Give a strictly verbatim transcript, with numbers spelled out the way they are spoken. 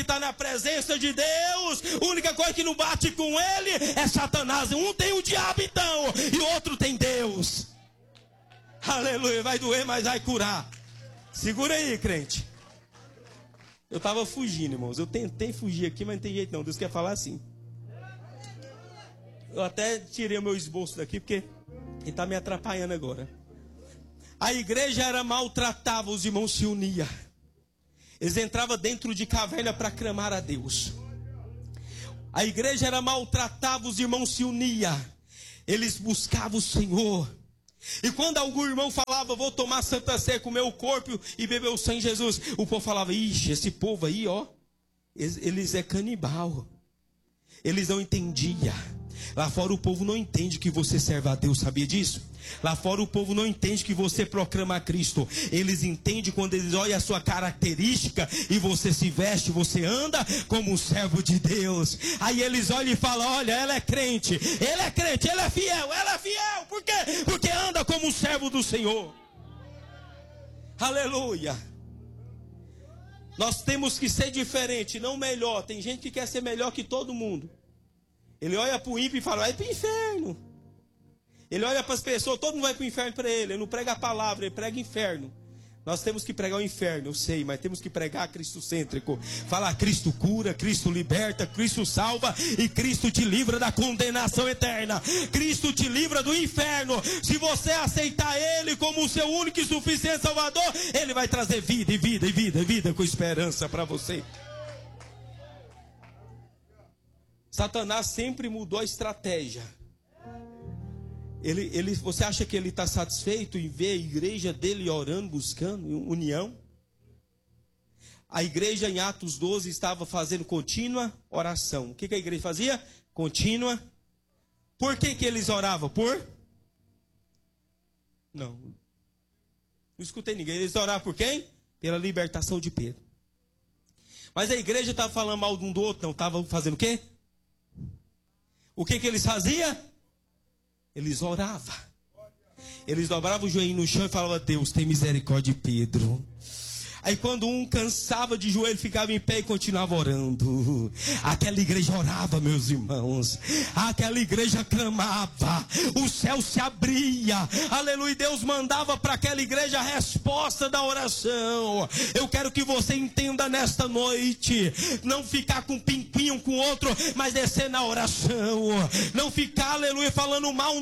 está na presença de Deus. A única coisa que não bate com ele é Satanás. Um tem o diabo então, e o outro tem Deus. Aleluia, vai doer, mas vai curar. Segura aí, crente. Eu estava fugindo, irmãos. Eu tentei fugir aqui, mas não tem jeito não. Deus quer falar assim. Eu até tirei o meu esboço daqui, porque ele está me atrapalhando agora. A igreja era maltratada, os irmãos se uniam. Eles entravam dentro de caverna para clamar a Deus. A igreja era maltratada, os irmãos se uniam. Eles buscavam o Senhor. E quando algum irmão falava, vou tomar Santa Ceia, comer o corpo e beber o sangue de Jesus, o povo falava, ixi, esse povo aí, ó, eles, eles é canibal. Eles não entendiam. Lá fora o povo não entende que você serve a Deus, sabia disso? Lá fora o povo não entende que você proclama a Cristo. Eles entendem quando eles olham a sua característica e você se veste, você anda como um servo de Deus. Aí eles olham e falam, olha, ela é crente, ele é crente, ele é fiel, ela é fiel. Por quê? Porque anda como um servo do Senhor. Aleluia. Nós temos que ser diferente, não melhor. Tem gente que quer ser melhor que todo mundo. Ele olha para o ímpio e fala, vai para o inferno. Ele olha para as pessoas, todo mundo vai para o inferno para ele. Ele não prega a palavra, ele prega inferno. Nós temos que pregar o inferno, eu sei, mas temos que pregar cristocêntrico. Falar Cristo cura, Cristo liberta, Cristo salva e Cristo te livra da condenação eterna. Cristo te livra do inferno. Se você aceitar Ele como o seu único e suficiente Salvador, Ele vai trazer vida e vida e vida e vida com esperança para você. Satanás sempre mudou a estratégia. Ele, ele, você acha que ele está satisfeito em ver a igreja dele orando, buscando união? A igreja em Atos doze estava fazendo contínua oração. O que, que a igreja fazia? Contínua. Por que, que eles oravam? Por? Não. Não escutei ninguém. Eles oravam por quem? Pela libertação de Pedro. Mas a igreja estava falando mal de um do outro? Não. Estava fazendo o quê? O que, que eles faziam? Eles oravam. Eles dobravam o joelho no chão e falavam, Deus, tem misericórdia de Pedro. Aí quando um cansava de joelho, ficava em pé e continuava orando. Aquela igreja orava, meus irmãos. Aquela igreja clamava. O céu se abria. Aleluia. Deus mandava para aquela igreja a resposta da oração. Eu quero que você entenda nesta noite. Não ficar com um pinguinho com o outro, mas descer na oração. Não ficar, aleluia, falando mal